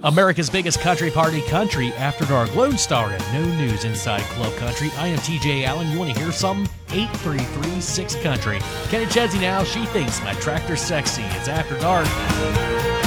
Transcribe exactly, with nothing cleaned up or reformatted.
America's biggest country party, Country After Dark. Lone Star and No News Inside Club Country. I am T J Allen. You want to hear something? eight three three six Country. Kenny Chesney now. She thinks my tractor's sexy. It's After Dark.